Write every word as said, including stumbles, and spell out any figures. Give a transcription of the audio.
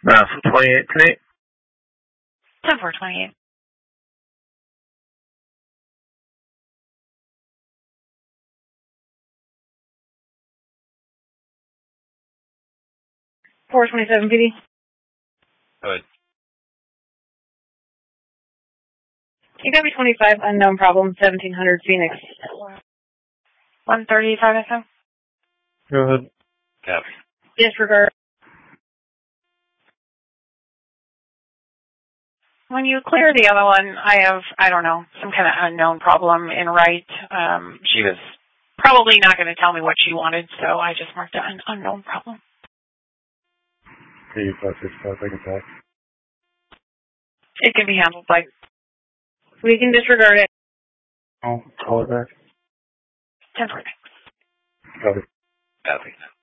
Uh, for twenty-eight tonight. ten four twenty-eight. four twenty-seven P D. Go ahead. You got me twenty-five, unknown problem, seventeen hundred Phoenix. one thirty-five F M. Go ahead. Copy. Disregard. When you clear the other one, I have, I don't know, some kind of unknown problem in right. Um, she was probably not going to tell me what she wanted, so I just marked it an unknown problem. Can you plus six five second back? It can be handled by. We can disregard it. Oh, call it back. ten four. Copy. Copy.